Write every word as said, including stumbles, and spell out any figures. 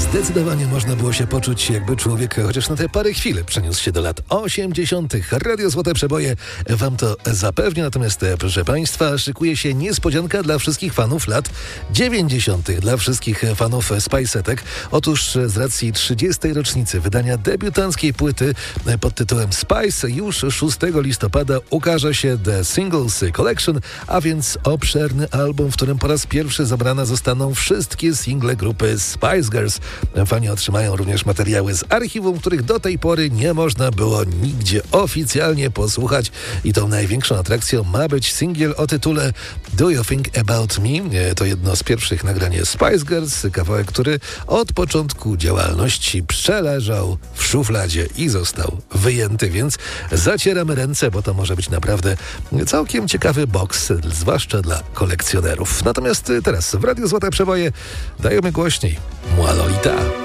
Zdecydowanie można było się poczuć, jakby człowiek chociaż na te parę chwil przeniósł się do lat osiemdziesiątych. Radio Złote Przeboje wam to zapewnia, natomiast proszę państwa, szykuje się niespodzianka dla wszystkich fanów lat dziewięćdziesiątych, dla wszystkich fanów Spice'etek. Otóż z racji trzydziestej rocznicy wydania debiutanckiej płyty pod tytułem Spice już szóstego listopada ukaże się The Singles Collection, a więc obszerny album, w którym po raz pierwszy zebrane zostaną wszystkie single grupy Spice Girls. Fani otrzymają również materiały z archiwum, których do tej pory nie można było nigdzie oficjalnie posłuchać i tą największą atrakcją ma być singiel o tytule Do You Think About Me? To jedno z pierwszych nagrań Spice Girls, kawałek, który od początku działalności przeleżał w szufladzie i został wyjęty, więc zacieramy ręce, bo to może być naprawdę całkiem ciekawy boks, zwłaszcza dla kolekcjonerów. Natomiast teraz w Radiu Złote Przeboje dajemy głośniej Moi Lolita.